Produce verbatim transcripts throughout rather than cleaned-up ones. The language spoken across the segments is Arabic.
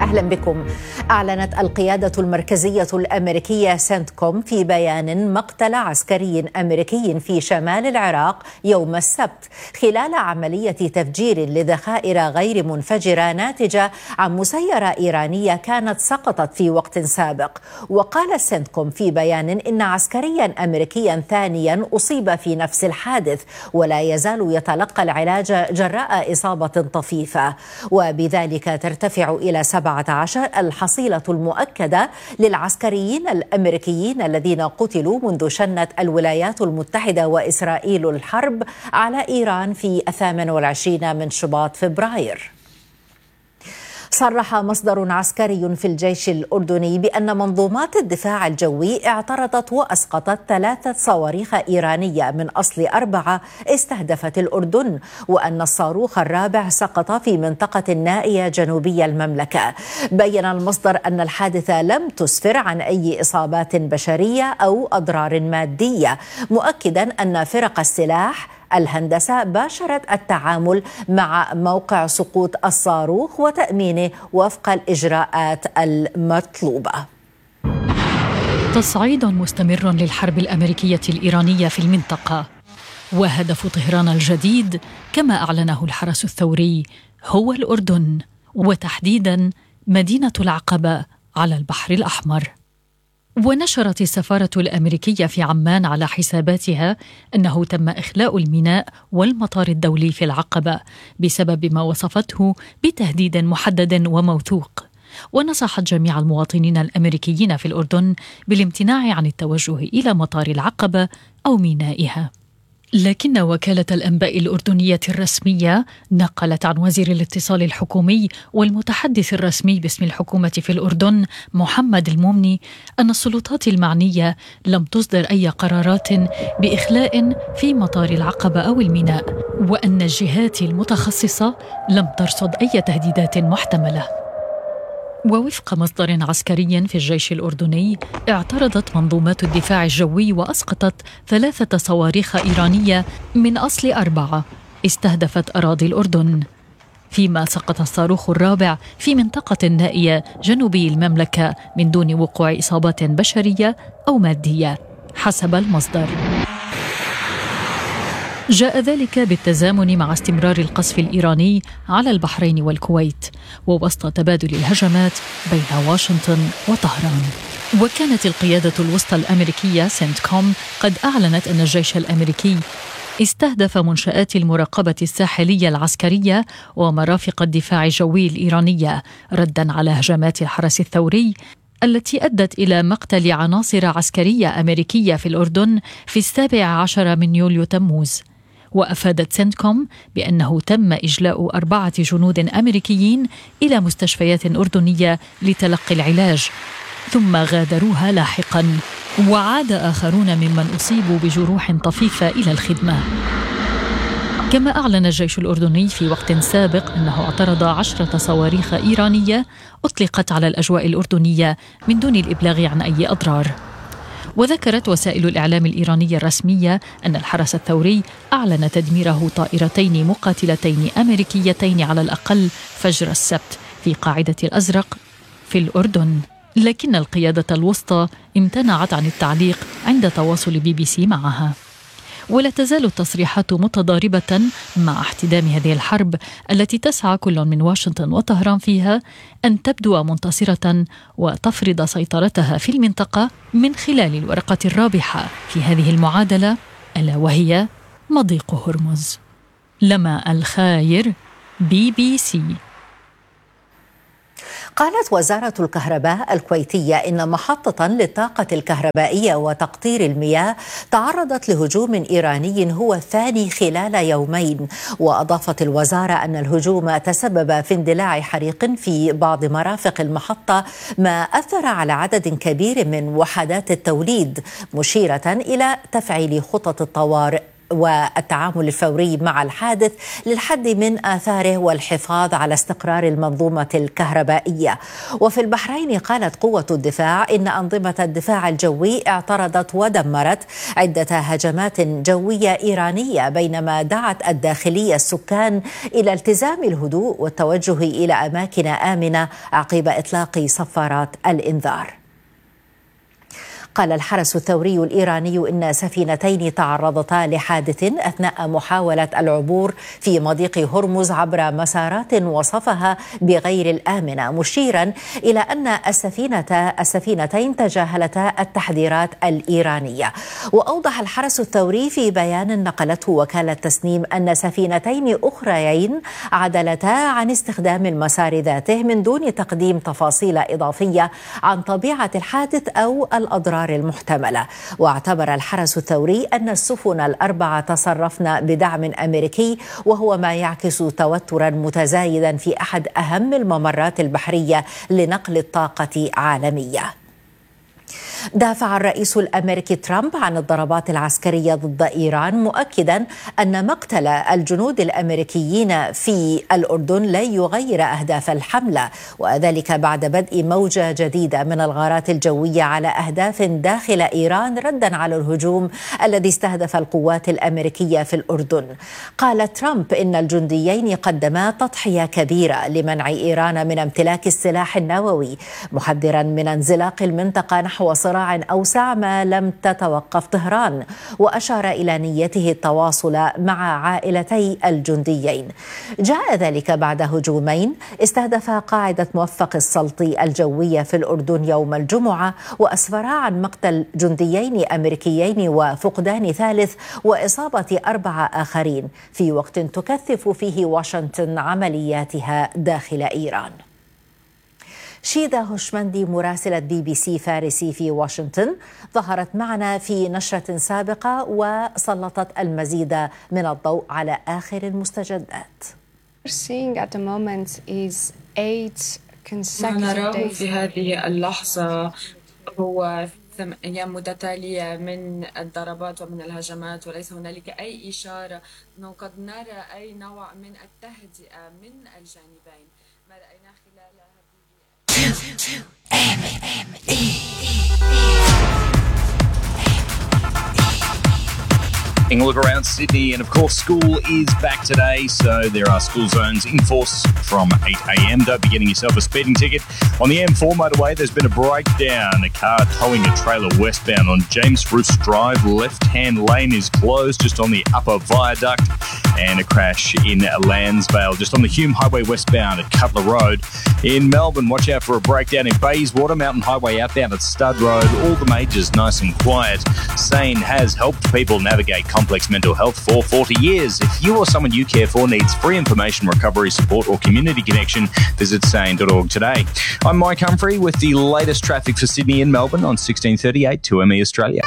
أهلا بكم. أعلنت القيادة المركزية الأمريكية سنتكوم في بيان مقتل عسكري أمريكي في شمال العراق يوم السبت خلال عملية تفجير لذخائر غير منفجرة ناتجة عن مسيرة إيرانية كانت سقطت في وقت سابق. وقال سنتكوم في بيان إن عسكريا أمريكيا ثانيا أصيب في نفس الحادث ولا يزال يتلقى العلاج جراء إصابة طفيفة، وبذلك ترتفع إلى سبعة عشر الحصيلة المؤكدة للعسكريين الأمريكيين الذين قتلوا منذ شنت الولايات المتحدة وإسرائيل الحرب على إيران في الثامن والعشرين من شباط فبراير. صرح مصدر عسكري في الجيش الأردني بأن منظومات الدفاع الجوي اعترضت وأسقطت ثلاثة صواريخ إيرانية من أصل أربعة استهدفت الأردن، وأن الصاروخ الرابع سقط في منطقة نائية جنوبي المملكة. بين المصدر أن الحادثة لم تسفر عن أي إصابات بشرية أو أضرار مادية، مؤكدا أن فرق السلاح الهندسة باشرت التعامل مع موقع سقوط الصاروخ وتأمينه وفق الإجراءات المطلوبة. تصعيد مستمر للحرب الأمريكية الإيرانية في المنطقة، وهدف طهران الجديد كما أعلنه الحرس الثوري هو الأردن، وتحديدا مدينة العقبة على البحر الأحمر. ونشرت السفارة الأمريكية في عمان على حساباتها أنه تم إخلاء الميناء والمطار الدولي في العقبة بسبب ما وصفته بتهديد محدد وموثوق، ونصحت جميع المواطنين الأمريكيين في الأردن بالامتناع عن التوجه إلى مطار العقبة أو مينائها. لكن وكالة الأنباء الأردنية الرسمية نقلت عن وزير الاتصال الحكومي والمتحدث الرسمي باسم الحكومة في الأردن محمد المومني أن السلطات المعنية لم تصدر أي قرارات بإخلاء في مطار العقبة أو الميناء، وأن الجهات المتخصصة لم ترصد أي تهديدات محتملة. ووفق مصدر عسكري في الجيش الأردني اعترضت منظومات الدفاع الجوي وأسقطت ثلاثة صواريخ إيرانية من أصل أربعة استهدفت أراضي الأردن، فيما سقط الصاروخ الرابع في منطقة نائية جنوبي المملكة من دون وقوع إصابات بشرية أو مادية حسب المصدر. جاء ذلك بالتزامن مع استمرار القصف الإيراني على البحرين والكويت، ووسط تبادل الهجمات بين واشنطن وطهران. وكانت القيادة الوسطى الأمريكية سنتكوم قد أعلنت أن الجيش الأمريكي استهدف منشآت المراقبة الساحلية العسكرية ومرافق الدفاع الجوي الإيرانية رداً على هجمات الحرس الثوري التي أدت إلى مقتل عناصر عسكرية أمريكية في الأردن في السابع عشر من يوليو تموز. وأفادت سنتكوم بأنه تم إجلاء أربعة جنود أمريكيين إلى مستشفيات أردنية لتلقي العلاج ثم غادروها لاحقا، وعاد آخرون ممن أصيبوا بجروح طفيفة إلى الخدمة. كما أعلن الجيش الأردني في وقت سابق أنه اعترض عشرة صواريخ إيرانية أطلقت على الأجواء الأردنية من دون الإبلاغ عن أي أضرار. وذكرت وسائل الإعلام الإيرانية الرسمية أن الحرس الثوري أعلن تدميره طائرتين مقاتلتين أمريكيتين على الأقل فجر السبت في قاعدة الأزرق في الأردن، لكن القيادة الوسطى امتنعت عن التعليق عند تواصل بي بي سي معها. ولا تزال التصريحات متضاربة مع احتدام هذه الحرب التي تسعى كل من واشنطن وطهران فيها أن تبدو منتصرة وتفرض سيطرتها في المنطقة من خلال الورقة الرابحة في هذه المعادلة، ألا وهي مضيق هرمز. لما الخاير، بي بي سي. قالت وزارة الكهرباء الكويتية إن محطة للطاقة الكهربائية وتقطير المياه تعرضت لهجوم إيراني هو الثاني خلال يومين. وأضافت الوزارة أن الهجوم تسبب في اندلاع حريق في بعض مرافق المحطة، ما أثر على عدد كبير من وحدات التوليد، مشيرة إلى تفعيل خطط الطوارئ والتعامل الفوري مع الحادث للحد من آثاره والحفاظ على استقرار المنظومة الكهربائية. وفي البحرين قالت قوة الدفاع إن أنظمة الدفاع الجوي اعترضت ودمرت عدة هجمات جوية إيرانية، بينما دعت الداخلية السكان إلى التزام الهدوء والتوجه إلى أماكن آمنة عقب إطلاق صفارات الإنذار. قال الحرس الثوري الإيراني إن سفينتين تعرضتا لحادث أثناء محاولة العبور في مضيق هرمز عبر مسارات وصفها بغير الآمنة، مشيرا إلى أن السفينة السفينتين تجاهلتا التحذيرات الإيرانية. وأوضح الحرس الثوري في بيان نقلته وكالة تسنيم أن سفينتين أخريين عدلتا عن استخدام المسار ذاته من دون تقديم تفاصيل إضافية عن طبيعة الحادث أو الأضرار المحتملة. واعتبر الحرس الثوري أن السفن الأربعة تصرفن بدعم أمريكي، وهو ما يعكس توترا متزايدا في أحد أهم الممرات البحرية لنقل الطاقة عالميا. دافع الرئيس الأمريكي ترامب عن الضربات العسكرية ضد إيران، مؤكدا أن مقتل الجنود الأمريكيين في الأردن لن يغير أهداف الحملة، وذلك بعد بدء موجة جديدة من الغارات الجوية على أهداف داخل إيران ردا على الهجوم الذي استهدف القوات الأمريكية في الأردن. قال ترامب إن الجنديين قدما تضحية كبيرة لمنع إيران من امتلاك السلاح النووي، محذرا من انزلاق المنطقة نحو صراع أوسع ما لم تتوقف طهران، وأشار إلى نيته التواصل مع عائلتي الجنديين. جاء ذلك بعد هجومين استهدف قاعدة موفق السلطي الجوية في الأردن يوم الجمعة، وأسفرا عن مقتل جنديين أمريكيين وفقدان ثالث وإصابة أربعة آخرين، في وقت تكثف فيه واشنطن عملياتها داخل إيران. شيدا هوشمندي مراسلة بي بي سي فارسي في واشنطن ظهرت معنا في نشرة سابقة وسلطت المزيد من الضوء على آخر المستجدات. ما نراه في هذه اللحظة هو أيام متتالية من الضربات ومن الهجمات، وليس هنالك أي إشارة أنه قد نرى أي نوع من التهدئة من الجانبين. ما رأينا خلال Taking a look around Sydney, and of course school is back today, so there are school zones in force from eight a m. Don't be getting yourself a speeding ticket. On the M four motorway, there's been a breakdown. A car towing a trailer westbound on James Bruce Drive. Left-hand lane is closed just on the upper viaduct, and a crash in Landsvale just on the Hume Highway westbound at Cutler Road. In Melbourne, watch out for a breakdown in Bayswater, Mountain Highway outbound at Stud Road. All the majors nice and quiet. Sane has helped people navigate complex mental health for forty years. If you or someone you care for needs free information, recovery support or community connection, visit sane dot org today. I'm Mike Humphrey with the latest traffic for Sydney and Melbourne on sixteen thirty-eight two M E Australia.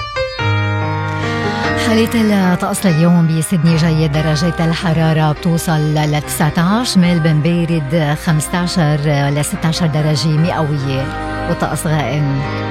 حالة الطقس اليوم بسيدني جيد، درجات الحرارة بتوصل ل تسعة عشر، ملبن بارد خمسة عشر ل ستة عشر درجة مئوية، وطقس غائم.